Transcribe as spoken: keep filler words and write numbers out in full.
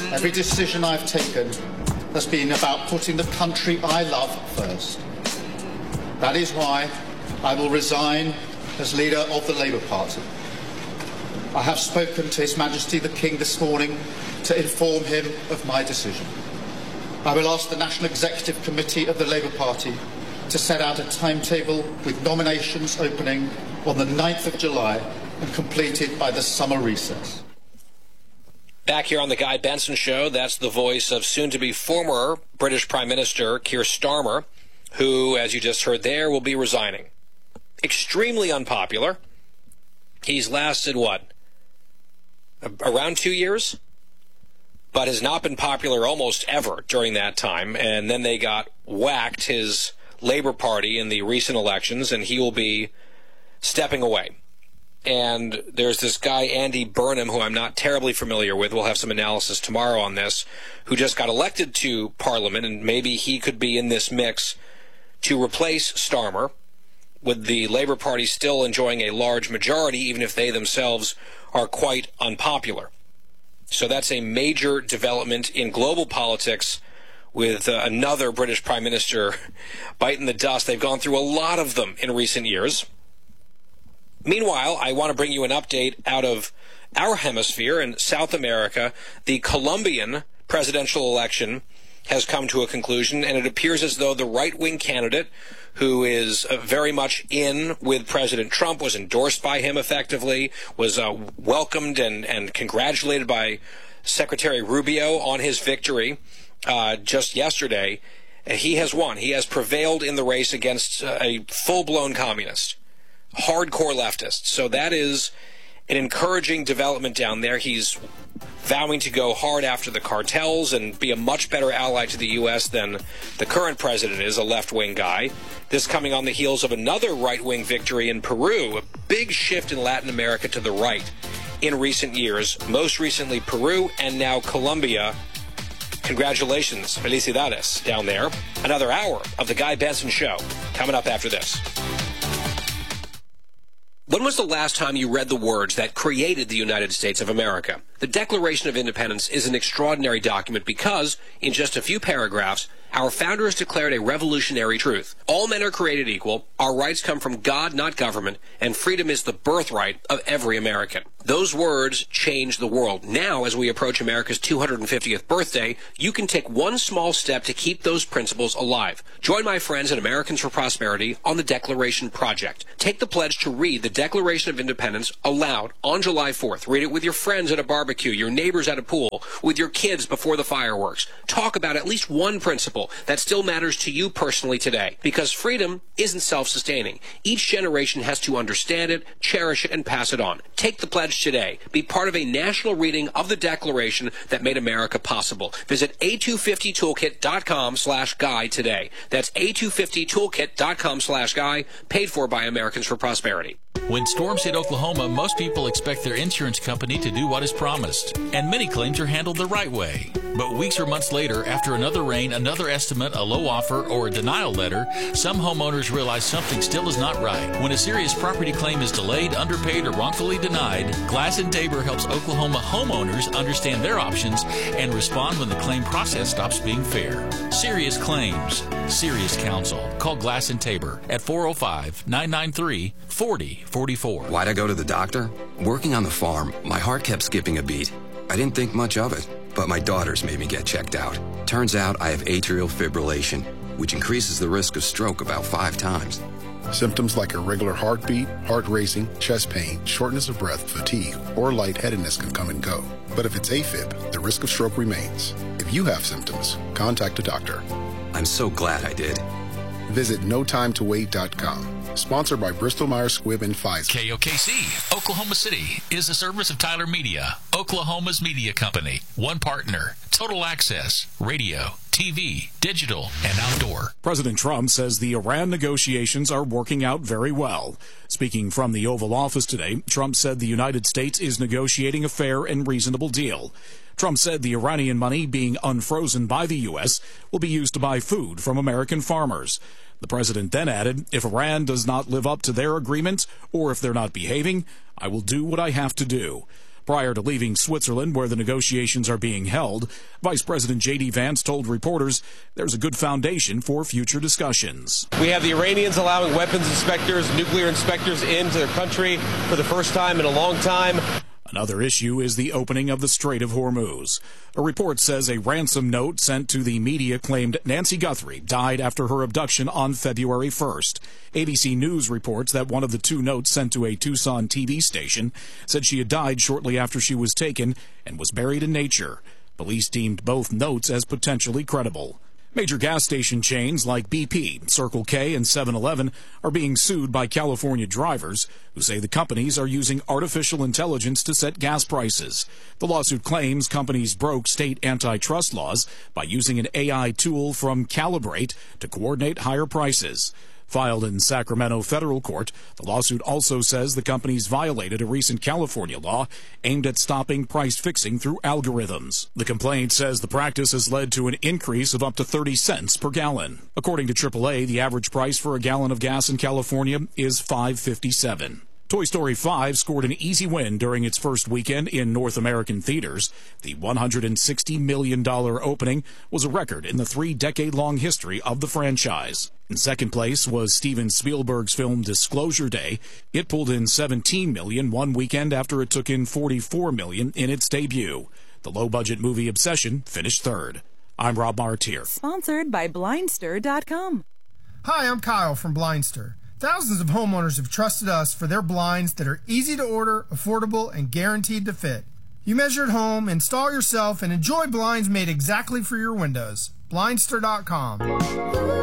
Every decision I've taken has been about putting the country I love first. That is why I will resign as leader of the Labour Party. I have spoken to His Majesty the King this morning to inform him of my decision. I will ask the National Executive Committee of the Labour Party to set out a timetable with nominations opening on the ninth of July and completed by the summer recess. Back here on the Guy Benson Show, that's the voice of soon-to-be former British Prime Minister Keir Starmer, who, as you just heard there, will be resigning. Extremely unpopular. He's lasted, what, around two years? But has not been popular almost ever during that time. And then they got whacked, his Labour Party, in the recent elections, and he will be stepping away. And there's this guy, Andy Burnham, who I'm not terribly familiar with. We'll have some analysis tomorrow on this, who just got elected to Parliament, and maybe he could be in this mix to replace Starmer, with the Labour Party still enjoying a large majority, even if they themselves are quite unpopular. So that's a major development in global politics, with uh, another British Prime Minister biting the dust. They've gone through a lot of them in recent years. Meanwhile, I want to bring you an update out of our hemisphere in South America. The Colombian presidential election has come to a conclusion, and it appears as though the right-wing candidate, who is uh, very much in with President Trump, was endorsed by him effectively, was uh, welcomed and, and congratulated by Secretary Rubio on his victory uh, just yesterday. He has won. He has prevailed in the race against uh, a full-blown communist, hardcore leftist. So that is an encouraging development down there. He's vowing to go hard after the cartels and be a much better ally to the U S than the current president is, a left-wing guy. This coming on the heels of another right-wing victory in Peru, a big shift in Latin America to the right in recent years, most recently Peru and now Colombia. Congratulations, felicidades down there. Another hour of the Guy Benson Show coming up after this. When was the last time you read the words that created the United States of America? The Declaration of Independence is an extraordinary document because, in just a few paragraphs, our founders declared a revolutionary truth. All men are created equal, our rights come from God, not government, and freedom is the birthright of every American. Those words changed the world. Now, as we approach America's two hundred fiftieth birthday, you can take one small step to keep those principles alive. Join my friends at Americans for Prosperity on the Declaration Project. Take the pledge to read the Declaration of Independence aloud on July fourth. Read it with your friends at a barbecue, your neighbors at a pool, with your kids before the fireworks. Talk about at least one principle that still matters to you personally today, because freedom isn't self-sustaining. Each generation has to understand it, cherish it, and pass it on. Take the pledge today. Be part of a national reading of the Declaration that made America possible. Visit A two fifty toolkit dot com slash guy today. That's A two fifty toolkit dot com slash guy, paid for by Americans for Prosperity. When storms hit Oklahoma, most people expect their insurance company to do what is promised, and many claims are handled the right way. But weeks or months later, after another rain, another estimate, a low offer, or a denial letter, some homeowners realize something still is not right. When a serious property claim is delayed, underpaid, or wrongfully denied, Glass and Tabor helps Oklahoma homeowners understand their options and respond when the claim process stops being fair. Serious claims, serious counsel. Call Glass and Tabor at four oh five, nine nine three, four oh four four. Why'd I go to the doctor? Working on the farm, my heart kept skipping a beat. I didn't think much of it, but my daughters made me get checked out. Turns out I have atrial fibrillation, which increases the risk of stroke about five times. Symptoms like irregular heartbeat, heart racing, chest pain, shortness of breath, fatigue, or lightheadedness can come and go. But if it's AFib, the risk of stroke remains. If you have symptoms, contact a doctor. I'm so glad I did. Visit no time to wait dot com. Sponsored by Bristol Myers Squibb and Pfizer. K O K C, Oklahoma City, is a service of Tyler Media, Oklahoma's media company. One partner, total access, radio, T V, digital, and outdoor. President Trump says the Iran negotiations are working out very well. Speaking from the Oval Office today, Trump said the United States is negotiating a fair and reasonable deal. Trump said the Iranian money being unfrozen by the U S will be used to buy food from American farmers. The president then added, if Iran does not live up to their agreement or if they're not behaving, I will do what I have to do. Prior to leaving Switzerland, where the negotiations are being held, Vice President J D Vance told reporters there's a good foundation for future discussions. We have the Iranians allowing weapons inspectors, nuclear inspectors into their country for the first time in a long time. Another issue is the opening of the Strait of Hormuz. A report says a ransom note sent to the media claimed Nancy Guthrie died after her abduction on February first. A B C News reports that one of the two notes sent to a Tucson T V station said she had died shortly after she was taken and was buried in nature. Police deemed both notes as potentially credible. Major gas station chains like B P, Circle K, and seven eleven are being sued by California drivers who say the companies are using artificial intelligence to set gas prices. The lawsuit claims companies broke state antitrust laws by using an A I tool from Calibrate to coordinate higher prices. Filed in Sacramento federal court, the lawsuit also says the companies violated a recent California law aimed at stopping price fixing through algorithms. The complaint says the practice has led to an increase of up to thirty cents per gallon. According to triple A, the average price for a gallon of gas in California is five dollars and fifty-seven cents. Toy Story five scored an easy win during its first weekend in North American theaters. The one hundred sixty million dollars opening was a record in the three-decade-long history of the franchise. In second place was Steven Spielberg's film Disclosure Day. It pulled in seventeen million dollars one weekend after it took in forty-four million dollars in its debut. The low-budget movie Obsession finished third. I'm Rob Martier. Sponsored by Blindster dot com. Hi, I'm Kyle from Blindster. Thousands of homeowners have trusted us for their blinds that are easy to order, affordable, and guaranteed to fit. You measure at home, install yourself, and enjoy blinds made exactly for your windows. Blindster dot com.